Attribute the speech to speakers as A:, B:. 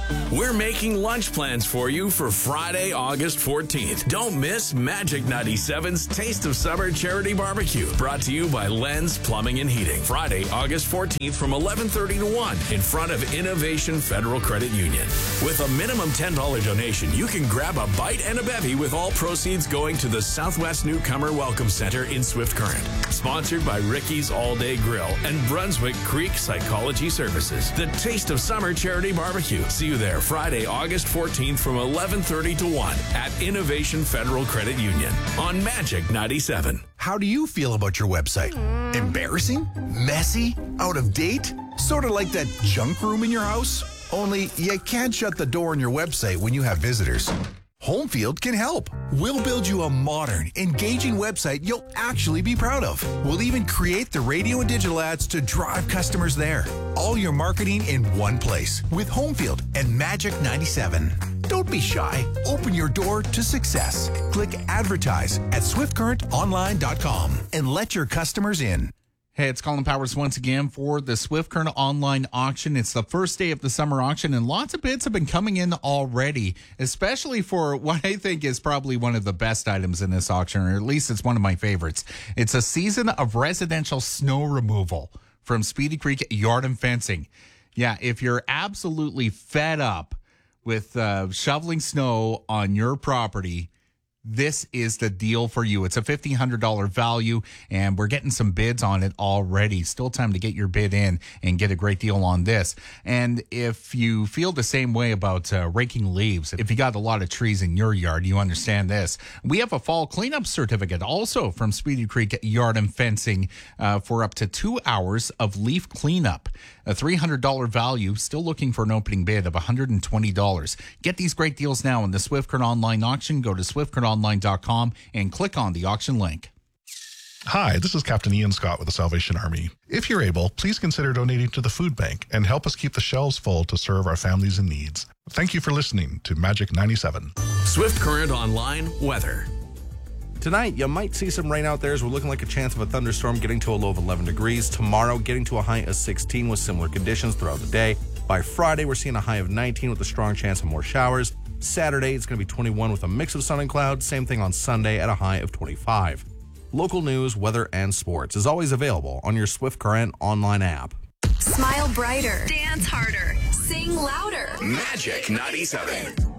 A: We're making lunch plans for you for Friday, August 14th. Don't miss Magic 97's Taste of Summer Charity Barbecue, brought to you by Lens Plumbing and Heating. Friday, August 14th from 11:30 to 1 in front of Innovation Federal Credit Union. With a minimum $10 donation, you can grab a bite and a bevy with all proceeds going to the Southwest Newcomer Welcome Center in Swift Current. Sponsored by Ricky's All Day Grill and Brunswick Creek Psychology Services. The Taste of Summer Charity Barbecue. See you there Friday, August 14th from 11:30 to 1 at Innovation Federal Credit Union on Magic 97.
B: How do you feel about your website? Embarrassing? Messy? Out of date? Sort of like that junk room in your house? Only you can't shut the door on your website when you have visitors. Homefield can help. We'll build you a modern, engaging website you'll actually be proud of. We'll even create the radio and digital ads to drive customers there. All your marketing in one place with Homefield and Magic 97. Don't be shy. Open your door to success. Click advertise at swiftcurrentonline.com and let your customers in.
C: Hey, it's Colin Powers once again for the Swift Current online auction. It's the first day of the summer auction, and lots of bids have been coming in already, especially for what I think is probably one of the best items in this auction, or at least it's one of my favorites. It's a season of residential snow removal from Speedy Creek Yard and Fencing. Yeah, if you're absolutely fed up with shoveling snow on your property, this is the deal for you. It's a $1,500 value, and we're getting some bids on it already. Still time to get your bid in and get a great deal on this. And if you feel the same way about raking leaves, if you got a lot of trees in your yard, you understand this. We have a fall cleanup certificate also from Speedy Creek Yard and Fencing for up to 2 hours of leaf cleanup. A $300 value, still looking for an opening bid of $120. Get these great deals now in the Swift Current online auction. Go to swiftcurrentonline.com and click on the auction link.
D: Hi, this is Captain Ian Scott with the Salvation Army. If you're able, please consider donating to the food bank and help us keep the shelves full to serve our families in need. Thank you for listening to Magic 97.
A: Swift Current Online weather.
E: Tonight, you might see some rain out there as we're looking like a chance of a thunderstorm getting to a low of 11 degrees. Tomorrow, getting to a high of 16 with similar conditions throughout the day. By Friday, we're seeing a high of 19 with a strong chance of more showers. Saturday, it's going to be 21 with a mix of sun and clouds. Same thing on Sunday at a high of 25. Local news, weather, and sports is always available on your Swift Current online app.
F: Smile brighter. Dance harder. Sing louder.
A: Magic 97.